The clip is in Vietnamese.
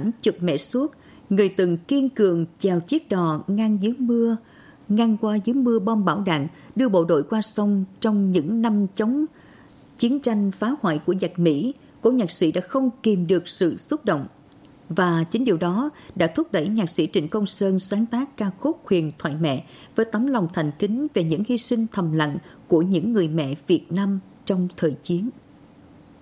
ảnh chụp mẹ suốt, người từng kiên cường chèo chiếc đò ngang qua dưới mưa bom bão đạn, đưa bộ đội qua sông trong những năm chống chiến tranh phá hoại của giặc Mỹ, cố nhạc sĩ đã không kìm được sự xúc động. Và chính điều đó đã thúc đẩy nhạc sĩ Trịnh Công Sơn sáng tác ca khúc Huyền thoại mẹ với tấm lòng thành kính về những hy sinh thầm lặng của những người mẹ Việt Nam trong thời chiến.